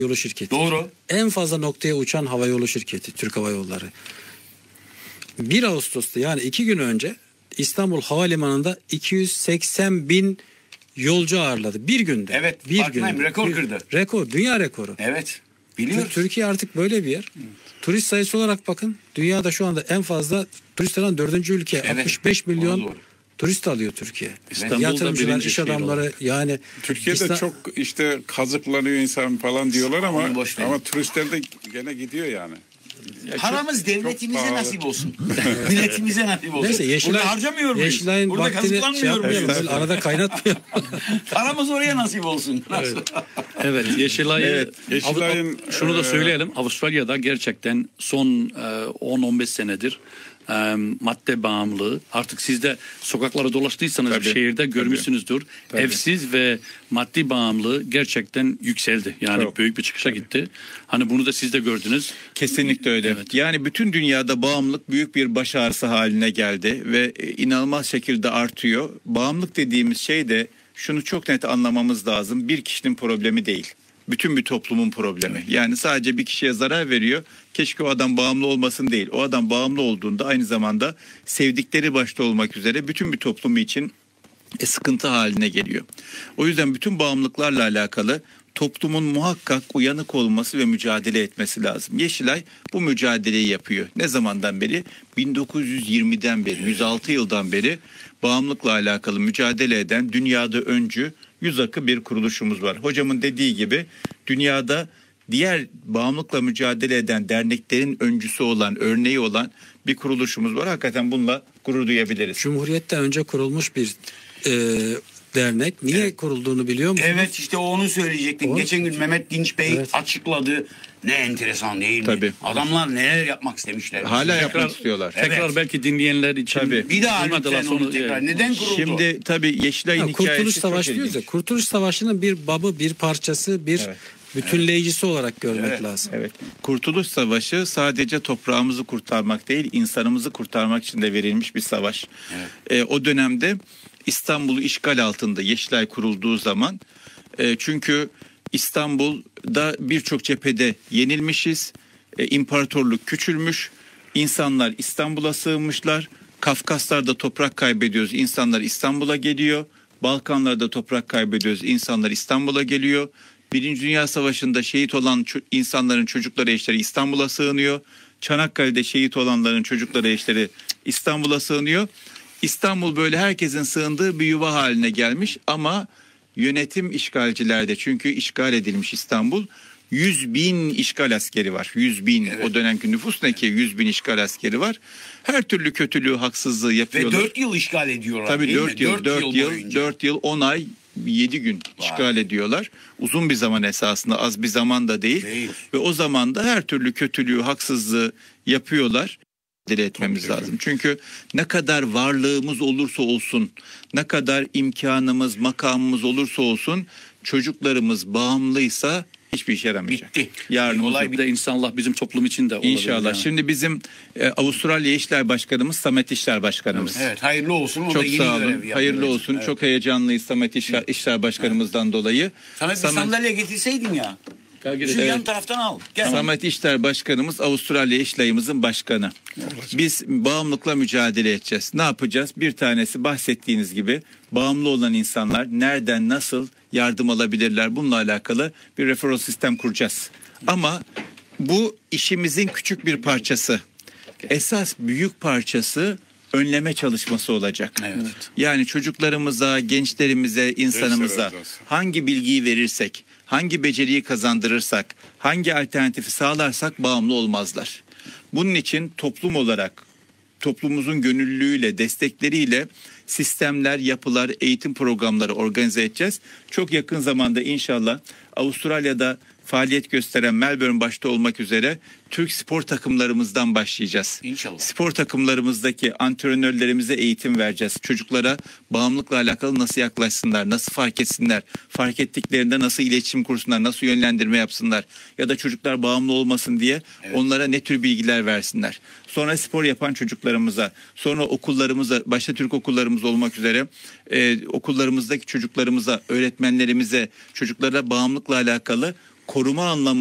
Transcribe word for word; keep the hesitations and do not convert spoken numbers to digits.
yolu şirketi. Doğru. En fazla noktaya uçan havayolu şirketi Türk Hava Yolları. bir Ağustos'ta yani iki gün önce İstanbul Havalimanı'nda iki yüz seksen bin yolcu ağırladı. Bir günde. Evet. Bir farkındayım. günde. Rekor Bir- kırdı. Rekor. Dünya rekoru. Evet. Biliyoruz. Türkiye artık böyle bir yer. Turist sayısı olarak bakın. Dünyada şu anda en fazla turist alan dördüncü ülke. Evet. altmış beş Doğru, milyon doğru. turist alıyor Türkiye. İstanbul'da Yatırımcılar, birinci iş şehir adamları olarak. yani Türkiye'de İsta- çok işte kazıklanıyor insan falan diyorlar ama Onu boş verin. ama turistler de gene gidiyor yani. Ya Paramız çok- devletimize çok pahalı. nasip olsun. Milletimize nasip olsun. Neyse Yeşilay, Burada harcamıyor muyuz? Yeşilay'ın Burada vaktini şey kazıklanmıyor yapmayalım. muyuz? Böyle arada kaynatmayalım. Paramız oraya nasip olsun. Evet, Yeşilay, Evet, Yeşilay'ın, Av- şunu da e, söyleyelim. Avustralya'da gerçekten son e, on on beş senedir e, madde bağımlılığı. Artık siz de sokaklara dolaştıysanız Tabii, şehirde görmüşsünüzdür. tabii. Evsiz ve maddi bağımlılığı gerçekten yükseldi. Yani Çok. büyük bir çıkışa gitti. Hani bunu da siz de gördünüz. Kesinlikle öyle. Evet. Yani bütün dünyada bağımlılık büyük bir baş ağrısı haline geldi ve inanılmaz şekilde artıyor. Bağımlılık dediğimiz şey de şunu çok net anlamamız lazım. Bir kişinin problemi değil. Bütün bir toplumun problemi. Yani sadece bir kişiye zarar veriyor. Keşke o adam bağımlı olmasın değil. O adam bağımlı olduğunda aynı zamanda sevdikleri başta olmak üzere bütün bir toplumu için e, sıkıntı haline geliyor. O yüzden bütün bağımlılıklarla alakalı toplumun muhakkak uyanık olması ve mücadele etmesi lazım. Yeşilay bu mücadeleyi yapıyor. Ne zamandan beri? bin dokuz yüz yirmiden beri, yüz altı yıldan beri bağımlılıkla alakalı mücadele eden dünyada öncü yüz akı bir kuruluşumuz var. Hocamın dediği gibi dünyada diğer bağımlılıkla mücadele eden derneklerin öncüsü olan, örneği olan bir kuruluşumuz var. Hakikaten bununla gurur duyabiliriz. Cumhuriyetten önce kurulmuş bir e, dernek. Niye Evet. kurulduğunu biliyor musunuz? Evet işte onu söyleyecektim. O- Geçen gün Mehmet Dinç Bey Evet. açıkladı. Ne enteresan değil mi? Tabii. Adamlar neler yapmak istemişler. Hala Tekrar- yapmak istiyorlar. Evet. Tekrar belki dinleyenler için Tabii. Bir daha duymadılar lütfen onu sonra- tekrar. Evet. Neden kuruldu? Şimdi tabii Yeşilay'ın Ha, hikayesi Kurtuluş çok Savaşı diyoruz ya. ilginç. Kurtuluş Savaşı'nın bir babı, bir parçası, bir Evet. bütünleyicisi olarak görmek Evet. lazım. Evet. Kurtuluş Savaşı sadece toprağımızı kurtarmak değil, insanımızı kurtarmak için de verilmiş bir savaş. Ee, o dönemde İstanbul'u işgal altında Yeşilay kurulduğu zaman e, çünkü İstanbul'da birçok cephede yenilmişiz, e, imparatorluk küçülmüş, insanlar İstanbul'a sığınmışlar, Kafkaslar'da toprak kaybediyoruz, insanlar İstanbul'a geliyor, Balkanlar'da toprak kaybediyoruz, insanlar İstanbul'a geliyor. Birinci Dünya Savaşı'nda şehit olan ço- insanların çocukları, eşleri İstanbul'a sığınıyor. Çanakkale'de şehit olanların çocukları, eşleri İstanbul'a sığınıyor. İstanbul böyle herkesin sığındığı bir yuva haline gelmiş ama yönetim işgalcilerde, çünkü işgal edilmiş İstanbul. yüz bin işgal askeri var. yüz bin. O dönemki nüfus ne ki? yüz bin işgal askeri var. Her türlü kötülüğü, haksızlığı Ve yapıyorlar. dört yıl işgal ediyorlar. Tabii değil dört mi? yıl, dört yıl, boyunca. dört yıl, on ay, yedi gün işgal ediyorlar. Uzun bir zaman esasında, az bir zaman da değil. Değil. Ve o zaman da her türlü kötülüğü, haksızlığı yapıyorlar. Dile etmemiz lazım. Çünkü ne kadar varlığımız olursa olsun, ne kadar imkanımız, makamımız olursa olsun, çocuklarımız bağımlıysa hiçbir işe yaramayacak. Bitti. Yarınımız Olay yok. Bir de inşallah bizim toplum için de olabilir. İnşallah. yani. Şimdi bizim e, Avustralya İşler Başkanımız Samet İşler Başkanımız. Evet hayırlı olsun. O da Çok yeni sağ görev olun. yapıyor. Hayırlı olsun. Evet. Çok heyecanlıyız Samet İşler, İşler Başkanımızdan dolayı. Samet bir sandalye getirseydin ya. Gel Şu gidelim. yan taraftan al. Gel. Samet İşler Başkanımız Avustralya İşler'imizin başkanı. Biz bağımlılıkla mücadele edeceğiz. Ne yapacağız? Bir tanesi bahsettiğiniz gibi bağımlı olan insanlar nereden nasıl yardım alabilirler? Bununla alakalı bir referral sistem kuracağız. Ama bu işimizin küçük bir parçası. Esas büyük parçası önleme çalışması olacak. Evet. Yani çocuklarımıza, gençlerimize, insanımıza Gençler arası. hangi bilgiyi verirsek, hangi beceriyi kazandırırsak, hangi alternatifi sağlarsak bağımlı olmazlar. Bunun için toplum olarak, toplumumuzun gönüllülüğüyle, destekleriyle sistemler, yapılar, eğitim programları organize edeceğiz. Çok yakın zamanda inşallah Avustralya'da faaliyet gösteren Melbourne başta olmak üzere Türk spor takımlarımızdan başlayacağız. İnşallah. Spor takımlarımızdaki antrenörlerimize eğitim vereceğiz. Çocuklara bağımlılıkla alakalı nasıl yaklaşsınlar, nasıl fark etsinler, fark ettiklerinde nasıl iletişim kursunlar, nasıl yönlendirme yapsınlar ya da çocuklar bağımlı olmasın diye onlara ne tür bilgiler versinler. Sonra spor yapan çocuklarımıza, sonra okullarımıza, başta Türk okullarımız olmak üzere e, okullarımızdaki çocuklarımıza, öğretmenlerimize, çocuklara bağımlılıkla alakalı koruma anlamında